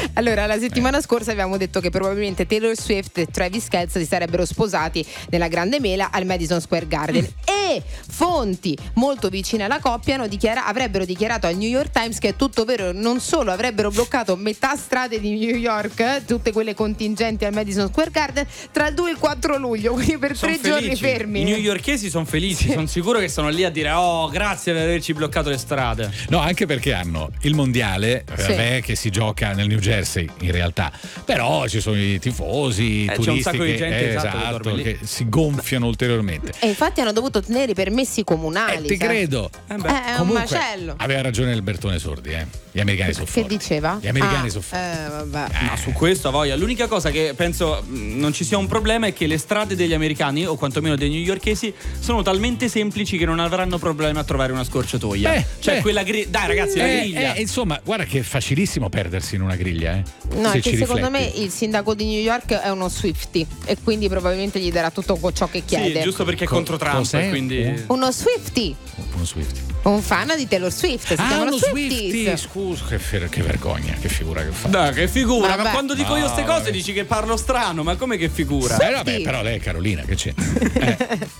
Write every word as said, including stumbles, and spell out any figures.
Allora, la settimana eh. scorsa avevamo detto che probabilmente Taylor Swift e Travis Kelce si sarebbero sposati nella Grande Mela al Madison Square Garden. Mm. E fonti molto vicine alla coppia hanno dichiara- avrebbero dichiarato al New York Times che è tutto vero. Non solo, avrebbero bloccato metà strade di New York, eh, tutte quelle contingenti al Madison Square Garden, tra il due e il quattro luglio, quindi per son tre felici. giorni fermi. I newyorkesi sono felici, sì. Sono sicuro che sono lì a dire oh grazie per averci bloccato le strade. No, anche perché hanno il mondiale, sì. vabbè, che si gioca nel New Jersey in realtà, però ci sono i tifosi, eh, turisti c'è un sacco che, di gente eh, esatto, esatto, che, che si gonfiano ulteriormente. E infatti hanno dovuto tenere i permessi comunali. Eh, ti sai? credo. Eh beh. È un Comunque, macello. Aveva ragione il Bertone Sordi, eh. Gli americani sono forti. Che diceva? Gli americani ah, sono forti. Eh, vabbè. No, su questo a voglia. L'unica cosa che penso non ci sia un problema è che le strade degli americani, o quantomeno dei newyorkesi, sono talmente semplici che non avranno problema a trovare una scorciatoia. Beh, cioè beh. quella griglia. Dai ragazzi, eh, la griglia. Eh, insomma, guarda che è facilissimo perdersi in una griglia, eh. No, Se che secondo rifletti. me il sindaco di New York è uno Swiftie e quindi probabilmente gli darà tutto ciò che chiede. Sì, giusto perché è Co- contro Trump, cos'è? Uno quindi Swiftie. Uno Swiftie. Un fan di Taylor Swift, si ah, chiamano uno Swifties. Swiftie, scusa, che, fer- che vergogna, che figura che fa. Dai, che figura, Vabbè. ma quando dico io ste No, cose vabbè. dici che parlo strano, ma come che figura? Eh, vabbè, però lei è Carolina, che c'è? Eh.